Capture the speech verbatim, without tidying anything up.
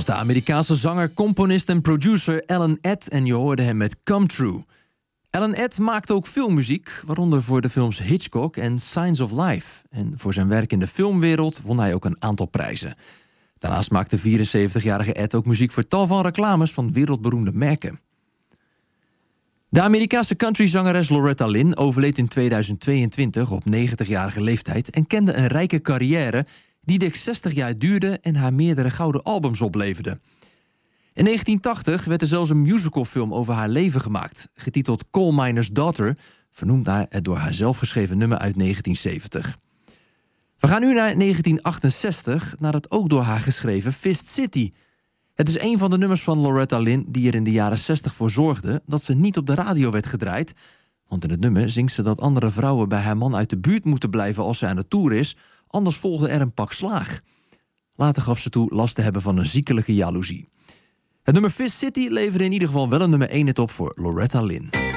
was de Amerikaanse zanger, componist en producer Alan Ed en je hoorde hem met Come True. Alan Ed maakte ook filmmuziek, waaronder voor de films Hitchcock en Signs of Life. En voor zijn werk in de filmwereld won hij ook een aantal prijzen. Daarnaast maakte vierenzeventigjarige Ed ook muziek voor tal van reclames van wereldberoemde merken. De Amerikaanse countryzangeres Loretta Lynn overleed in tweeduizend tweeëntwintig op negentigjarige leeftijd en kende een rijke carrière die dik zestig jaar duurde en haar meerdere gouden albums opleverde. In negentien tachtig werd er zelfs een musicalfilm over haar leven gemaakt, getiteld Coal Miner's Daughter, vernoemd naar het door haar zelf geschreven nummer uit negentien zeventig. We gaan nu naar negentien achtenzestig, naar het ook door haar geschreven Fist City. Het is een van de nummers van Loretta Lynn die er in de jaren zestig voor zorgde dat ze niet op de radio werd gedraaid. Want in het nummer zingt ze dat andere vrouwen bij haar man uit de buurt moeten blijven als ze aan de toer is, anders volgde er een pak slaag. Later gaf ze toe last te hebben van een ziekelijke jaloezie. Het nummer Fist City leverde in ieder geval wel een nummer één hit op voor Loretta Lynn.